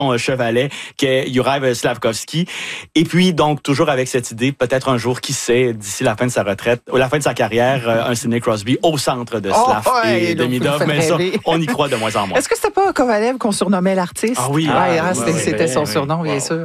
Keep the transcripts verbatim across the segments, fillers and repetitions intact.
chevalet qu'est Juraj Slavkovski. Et puis, donc, toujours avec cette idée, peut-être un jour, qui sait, d'ici la fin de sa retraite, ou la fin de sa carrière, un Sidney Crosby au centre de Slav oh, ouais, et Demidov. Mais ça, on y croit de moins en moins. Est-ce que c'était pas Kovalev qu'on surnommait l'artiste? Ah oui. Ah, ah, ah, c'était, ouais, c'était ouais, son ouais, surnom, ouais. bien Wow. sûr.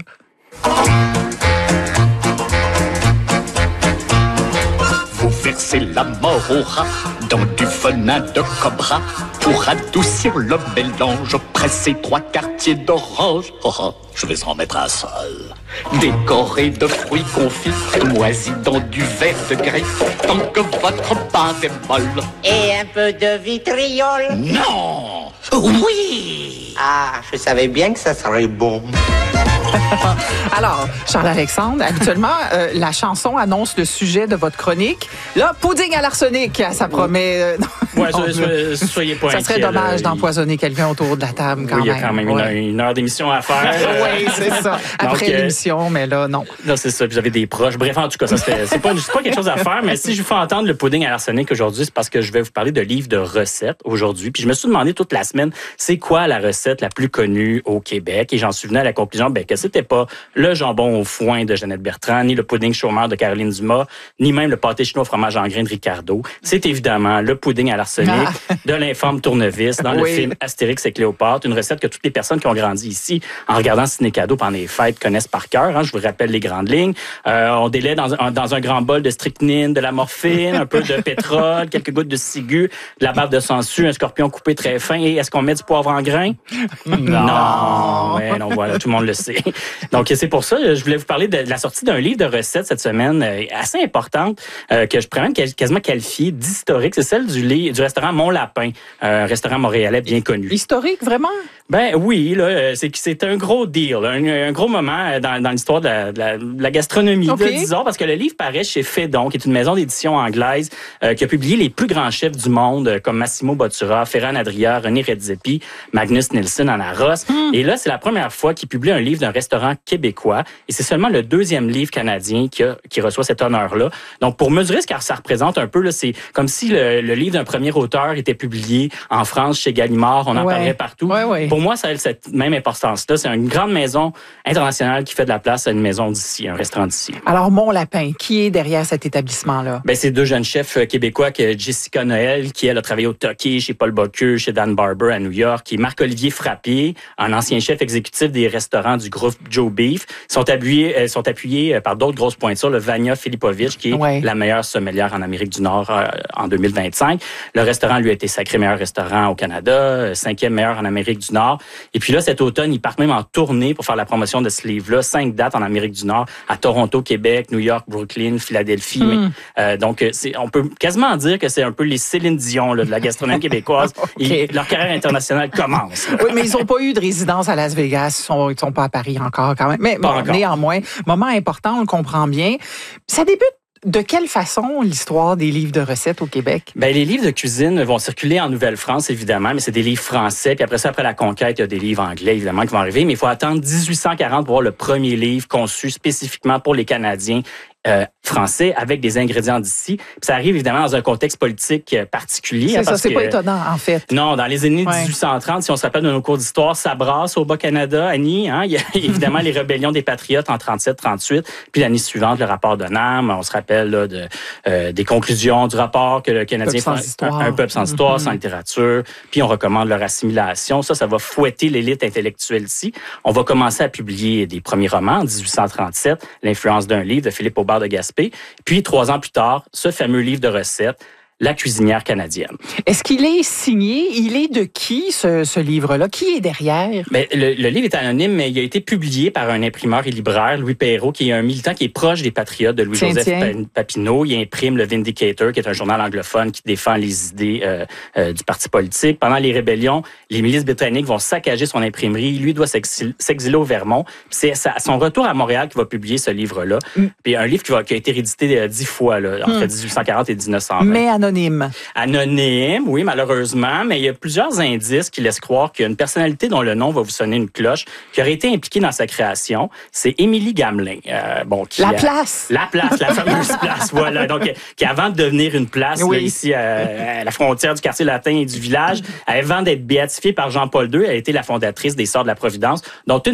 Vous versez la mort au rat dans du venin de cobra pour adoucir le mélange. Pressez trois quartiers d'orange. Oh, oh, je vais en mettre un seul. Décoré de fruits confits, moisis dans du verre de griffe, tant que votre pâte est molle. Et un peu de vitriol. Non! Oui! Ah, je savais bien que ça serait bon. Alors, Charles-Alexandre, habituellement, euh, la chanson annonce le sujet de votre chronique. Là, pudding à l'arsenic, ça promet... Euh, non, ouais, non, soyez, soyez pas ça serait inquiets, dommage là, d'empoisonner quelqu'un autour de la table, quand oui, même. il y a quand même ouais. une, une heure d'émission à faire. Oui, c'est ça. Après Donc, euh, l'émission, mais là, non. Là, c'est ça. Puis j'avais des proches. Bref, en tout cas, ça, c'était, c'est, pas, c'est pas quelque chose à faire. Mais si je vous fais entendre le pudding à l'arsenic aujourd'hui, c'est parce que je vais vous parler de livres de recettes aujourd'hui. Puis je me suis demandé toute la semaine, c'est quoi la recette la plus connue au Québec? Et j'en suis venu à la conclusion ben, que c'était pas le jambon au foin de Jeannette Bertrand, ni le pudding chômeur de Caroline Dumas, ni même le pâté chinois au fromage en grains de Ricardo. C'est évidemment le pudding à l'arsenic ah. de l'informe tournevis dans oui. le film Astérix et Cléopâtre. Une recette que toutes les personnes qui ont grandi ici en regardant Ciné Cadeau pendant les fêtes connaissent par cœur. Hein, je vous rappelle les grandes lignes. Euh, on délaie dans un, dans un grand bol de strychnine, de la morphine, un peu de pétrole, quelques gouttes de ciguë, de la bave de sangsue, un scorpion coupé très fin. Et est-ce qu'on met du poivre en grains? Non. Non. Ouais, non, voilà, tout le monde le sait. Donc, c'est pour ça, je voulais vous parler de la sortie d'un livre de recettes cette semaine euh, assez importante euh, que je pourrais même quasiment qualifier d'historique. C'est celle du, lit, du restaurant Mon Lapin, euh, un restaurant montréalais bien connu. Historique, vraiment? Ben oui, là, c'est, c'est un gros deal, un, un gros moment dans, dans l'histoire de la, de la, de la gastronomie, okay. là, disons, parce que le livre paraît chez Fédon, qui est une maison d'édition anglaise euh, qui a publié les plus grands chefs du monde, euh, comme Massimo Bottura, Ferran Adria, René Redzepi, Magnus Nilsson en Arros. Mm. Et là, c'est la première fois qu'il publie un livre d'un restaurant québécois. Et c'est seulement le deuxième livre canadien qui, a, qui reçoit cet honneur-là. Donc, pour mesurer ce que ça représente un peu, là, c'est comme si le, le livre d'un premier auteur était publié en France, chez Gallimard. On en ouais. parlerait partout. Ouais, ouais. Pour moi, ça a cette même importance-là. C'est une grande maison internationale qui fait de la place à une maison d'ici, un restaurant d'ici. Alors, Mon Lapin, qui est derrière cet établissement-là? Ben, c'est deux jeunes chefs québécois, que Jessica Noël, qui, elle, a travaillé au Toqué, chez Paul Bocuse, chez Dan Barber à New York, et Marc-Olivier Frappier, un ancien chef exécutif des restaurants du groupe Joe Beef, sont appuyés, sont appuyés par d'autres grosses pointures, le Vania Filipovic, qui est ouais. la meilleure sommelière en Amérique du Nord euh, en deux mille vingt-cinq. Le restaurant lui a été sacré meilleur restaurant au Canada, cinquième meilleur en Amérique du Nord. Et puis là, cet automne, ils partent même en tournée pour faire la promotion de ce livre-là. Cinq dates en Amérique du Nord, à Toronto, Québec, New York, Brooklyn, Philadelphie. Mm. Mais, euh, donc, c'est, on peut quasiment dire que c'est un peu les Céline Dion là, de la gastronomie québécoise. Okay. Et leur carrière internationale commence. Oui, mais ils n'ont pas eu de résidence à Las Vegas. Ils sont, ils sont pas à Paris encore quand même. Mais bon, néanmoins, moment important, on le comprend bien. Ça débute de quelle façon l'histoire des livres de recettes au Québec? Ben, les livres de cuisine vont circuler en Nouvelle-France, évidemment, mais c'est des livres français. Puis après ça, après la conquête, il y a des livres anglais, évidemment, qui vont arriver. Mais il faut attendre dix-huit cent quarante pour voir le premier livre conçu spécifiquement pour les Canadiens Euh, français avec des ingrédients d'ici. Puis ça arrive évidemment dans un contexte politique particulier. C'est hein, ça, parce c'est que, pas étonnant en fait. Non, dans les années ouais. dix-huit cent trente, si on se rappelle de nos cours d'histoire, ça brasse au Bas-Canada, Annie. Hein? Il y a évidemment les rébellions des Patriotes en trente-sept trente-huit. Puis l'année suivante, le rapport de Nam. On se rappelle là, de, euh, des conclusions du rapport que le Canadien peuple fait un, un peuple sans histoire, mm-hmm. sans littérature. Puis on recommande leur assimilation. Ça, ça va fouetter l'élite intellectuelle ici. On va commencer à publier des premiers romans en dix-huit cent trente-sept, L'influence d'un livre de Philippe Aubert de Gaspé. Puis, trois ans plus tard, ce fameux livre de recettes, La cuisinière canadienne. Est-ce qu'il est signé? Il est de qui, ce, ce livre-là? Qui est derrière? Bien, le, le livre est anonyme, mais il a été publié par un imprimeur et libraire, Louis Perrault, qui est un militant qui est proche des Patriotes de Louis-Joseph Papineau. Il imprime le Vindicator, qui est un journal anglophone qui défend les idées euh, euh, du parti politique. Pendant les rébellions, les milices britanniques vont saccager son imprimerie. Lui doit s'exil- s'exiler au Vermont. C'est à son retour à Montréal qu'il va publier ce livre-là. Mm. Puis un livre qui, va, qui a été réédité euh, dix fois, là, entre mm. dix-huit cent quarante et dix-neuf cent vingt. Mais anonyme. Anonyme, oui, malheureusement, mais il y a plusieurs indices qui laissent croire qu'il y a une personnalité dont le nom va vous sonner une cloche, qui aurait été impliquée dans sa création. C'est Émilie Gamelin. Euh, bon, qui la a, place! La place, la fameuse place, voilà. Donc, qui avant de devenir une place, oui. là, ici, à, à la frontière du quartier latin et du village, avant d'être béatifiée par Jean-Paul deux, elle a été la fondatrice des Sœurs de la Providence, dont une